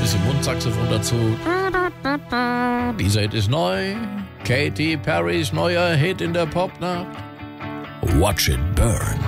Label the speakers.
Speaker 1: bisschen Mundsaxophon dazu. Dieser Hit ist neu. Katy Perrys neuer Hit in der Popnacht. Watch It Burn.